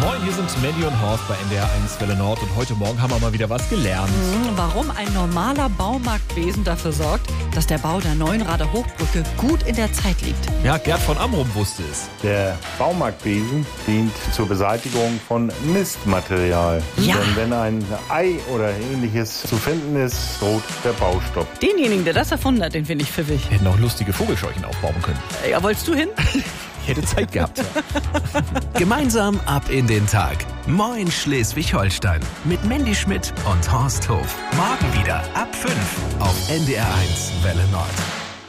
Moin, hier sind Mandy und Horst bei NDR 1 Welle Nord und heute Morgen haben wir mal wieder was gelernt. Warum ein normaler Baumarktbesen dafür sorgt, dass der Bau der Neuenrader Hochbrücke gut in der Zeit liegt. Ja, Gerd von Amrum wusste es. Der Baumarktbesen dient zur Beseitigung von Mistmaterial. Ja. Denn wenn ein Ei oder ähnliches zu finden ist, droht der Baustopp. Denjenigen, der das erfunden hat, den finde ich pfiffig. Wir hätten auch lustige Vogelscheuchen aufbauen können. Ja, wolltest du hin? Ich hätte Zeit gehabt. Ja. Gemeinsam ab in den Tag. Moin Schleswig-Holstein. Mit Mandy Schmidt und Horst Hof. Morgen wieder ab 5 auf NDR 1 Welle Nord.